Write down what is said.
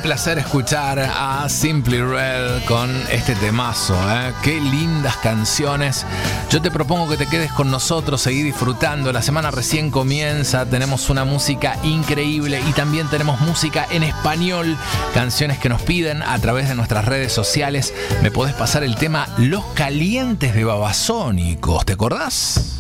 placer escuchar a Simply Red con este temazo, ¿eh? Qué lindas canciones. Yo te propongo que te quedes con nosotros, seguir disfrutando. La semana recién comienza, tenemos una música increíble y también tenemos música en español, canciones que nos piden a través de nuestras redes sociales. Me podés pasar el tema Los Calientes de Babasónicos, ¿te acordás?